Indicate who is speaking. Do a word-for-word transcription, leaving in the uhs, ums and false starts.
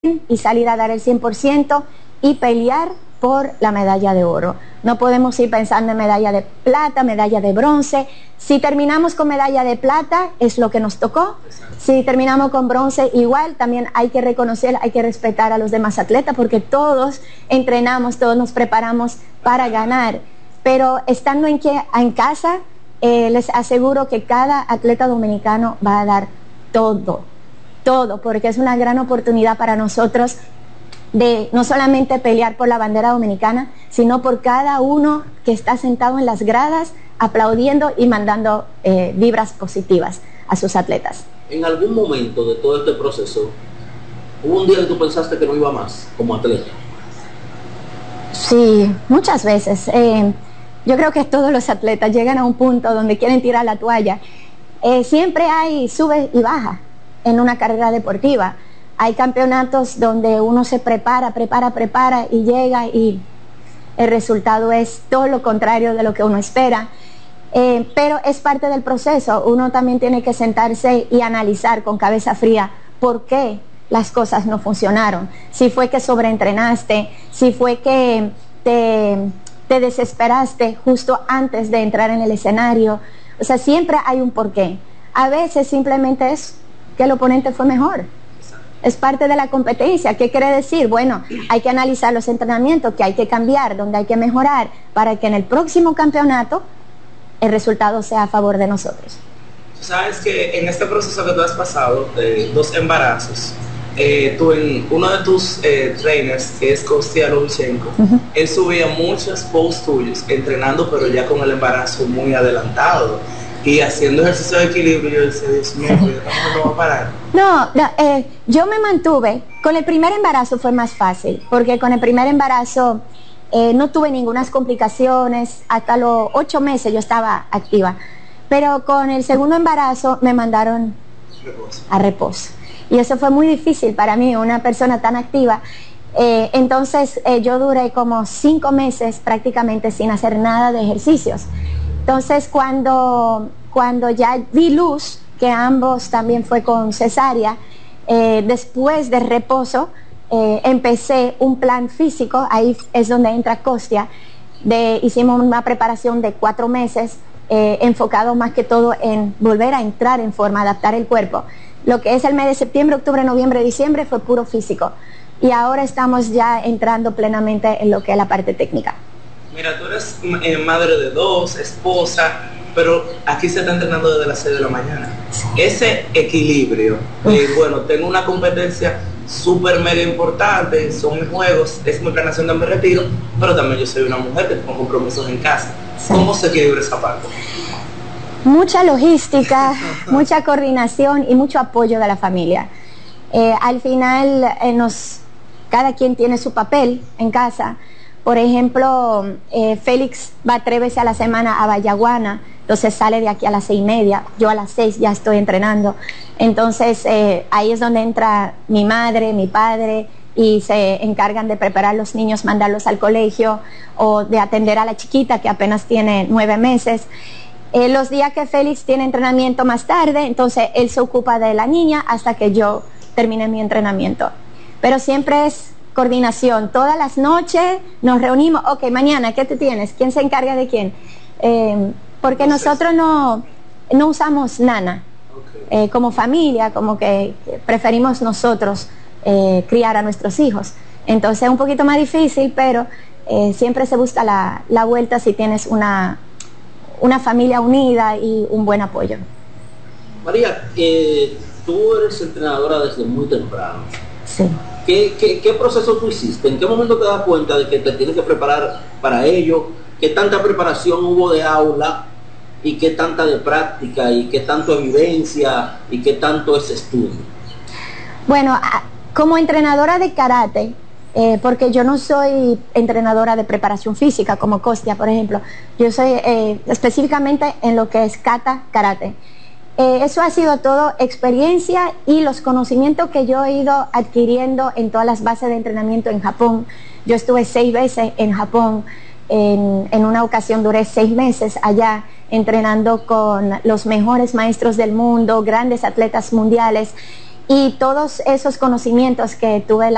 Speaker 1: y salir a dar el cien por ciento y pelear por la medalla de oro. No podemos ir pensando en medalla de plata, medalla de bronce. Si terminamos con medalla de plata, es lo que nos tocó. Si terminamos con bronce, igual, también hay que reconocer, hay que respetar a los demás atletas, porque todos entrenamos, todos nos preparamos para ganar. Pero estando en, que, en casa, eh, les aseguro que cada atleta dominicano va a dar todo, todo, porque es una gran oportunidad para nosotros de no solamente pelear por la bandera dominicana, sino por cada uno que está sentado en las gradas aplaudiendo y mandando eh, vibras positivas a sus atletas.
Speaker 2: En algún momento de todo este proceso, ¿hubo un día que tú pensaste que no iba más como atleta?
Speaker 1: Sí, muchas veces. Eh, yo creo que todos los atletas llegan a un punto donde quieren tirar la toalla. Eh, siempre hay sube y baja en una carrera deportiva. Hay campeonatos donde uno se prepara, prepara, prepara y llega y el resultado es todo lo contrario de lo que uno espera. Eh, pero es parte del proceso. Uno también tiene que sentarse y analizar con cabeza fría por qué las cosas no funcionaron. Si fue que sobreentrenaste, si fue que te, te desesperaste justo antes de entrar en el escenario. O sea, siempre hay un porqué. A veces simplemente es que el oponente fue mejor. Es parte de la competencia. ¿Qué quiere decir? Bueno, hay que analizar los entrenamientos, que hay que cambiar, donde hay que mejorar, para que en el próximo campeonato el resultado sea a favor de nosotros.
Speaker 3: Tú sabes que en este proceso que tú has pasado, de dos embarazos, eh, tú en uno de tus eh, trainers, que es Kostya Lovchenko, uh-huh. él subía muchos posts tuyos entrenando, pero ya con el embarazo muy adelantado y haciendo ejercicio de equilibrio. Yo decía, Dios mío, ¿cómo no va a parar?
Speaker 1: No, no eh, yo me mantuve. Con el primer embarazo fue más fácil, porque con el primer embarazo eh, no tuve ninguna complicaciones. Hasta los ocho meses yo estaba activa, pero con el segundo embarazo me mandaron reposo. a reposo, y eso fue muy difícil para mí, una persona tan activa. Eh, entonces eh, yo duré como cinco meses prácticamente sin hacer nada de ejercicios. Entonces cuando, cuando ya di luz, que ambos también fue con cesárea, eh, después del reposo eh, empecé un plan físico. Ahí es donde entra Kostya. De, hicimos una preparación de cuatro meses eh, enfocado más que todo en volver a entrar en forma, adaptar el cuerpo. Lo que es el mes de septiembre, octubre, noviembre, diciembre fue puro físico, y ahora estamos ya entrando plenamente en lo que es la parte técnica.
Speaker 3: Mira, tú eres eh, madre de dos, esposa, pero aquí se está entrenando desde las seis de la mañana. Ese equilibrio, eh, bueno, tengo una competencia súper mega importante, son mis juegos, es mi planación de mi retiro, pero también yo soy una mujer que tengo compromisos en casa. Sí. ¿Cómo se equilibra esa parte?
Speaker 1: Mucha logística, mucha coordinación y mucho apoyo de la familia. Eh, al final, eh, nos, cada quien tiene su papel en casa. Por ejemplo, eh, Félix va tres veces a la semana a Vallaguana, entonces sale de aquí a las seis y media, yo a las seis ya estoy entrenando. Entonces eh, ahí es donde entra mi madre, mi padre, y se encargan de preparar a los niños, mandarlos al colegio, o de atender a la chiquita que apenas tiene nueve meses. Eh, los días que Félix tiene entrenamiento más tarde, entonces él se ocupa de la niña hasta que yo termine mi entrenamiento. Pero siempre es coordinación. Todas las noches nos reunimos. Ok, mañana, ¿qué te tienes? ¿Quién se encarga de quién? Eh, porque nosotros no, no usamos nana. Eh, como familia, como que preferimos nosotros eh, criar a nuestros hijos. Entonces es un poquito más difícil, pero eh, siempre se busca la, la vuelta si tienes una, una familia unida y un buen apoyo.
Speaker 2: María, eh, tú eres entrenadora desde muy temprano.
Speaker 1: Sí.
Speaker 2: ¿Qué, qué, ¿Qué proceso tú hiciste? ¿En qué momento te das cuenta de que te tienes que preparar para ello? ¿Qué tanta preparación hubo de aula y qué tanta de práctica y qué tanto de vivencia y qué tanto es estudio?
Speaker 1: Bueno, como entrenadora de karate, eh, porque yo no soy entrenadora de preparación física como Kostya, por ejemplo, yo soy eh, específicamente en lo que es kata karate. Eh, eso ha sido todo experiencia y los conocimientos que yo he ido adquiriendo en todas las bases de entrenamiento en Japón. Yo estuve seis veces en Japón. En, en una ocasión duré seis meses allá entrenando con los mejores maestros del mundo, grandes atletas mundiales, y todos esos conocimientos que tuve la